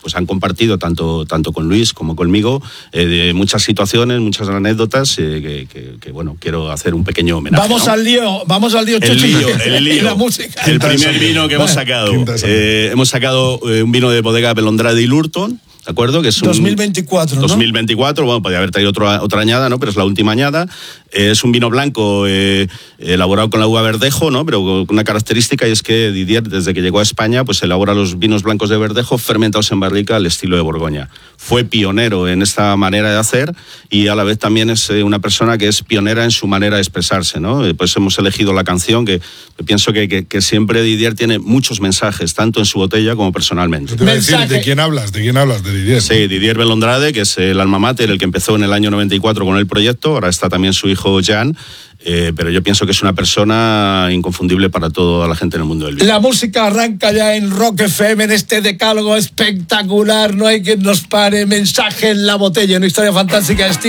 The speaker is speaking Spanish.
pues han compartido tanto con Luis como conmigo de muchas situaciones, muchas anécdotas que bueno, quiero hacer un pequeño homenaje. Vamos al lío, el lío. La música. El primer vino que hemos sacado. Hemos sacado un vino de bodega Belondrade y Lurton, ¿de acuerdo? Que es 2024, ¿no? 2024, bueno, podría haber traído otra añada, ¿no? Pero es la última añada. Es un vino blanco elaborado con la uva verdejo, ¿no? Pero con una característica, y es que Didier, desde que llegó a España, pues elabora los vinos blancos de verdejo fermentados en barrica al estilo de Borgoña. Fue pionero en esta manera de hacer y a la vez también es una persona que es pionera en su manera de expresarse, ¿no? Pues hemos elegido la canción que pienso que siempre Didier tiene muchos mensajes, tanto en su botella como personalmente. Te voy a decir, ¿de quién hablas? ¿De Didier? Sí, Didier Belondrade, que es el alma mater, el que empezó en el año 94 con el proyecto. Ahora está también su hijo Jan, pero yo pienso que es una persona inconfundible para toda la gente en el mundo del vino. La música arranca ya en Rock FM, en este decálogo espectacular. No hay quien nos pare. Mensaje en la botella, una historia fantástica.